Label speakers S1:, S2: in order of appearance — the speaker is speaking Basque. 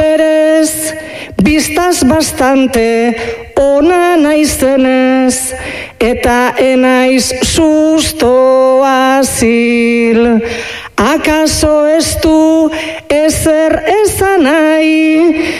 S1: berez, biztaz bastante ona naizenez, eta enaiz susto azil. Akaso ez du ezer esan nahi,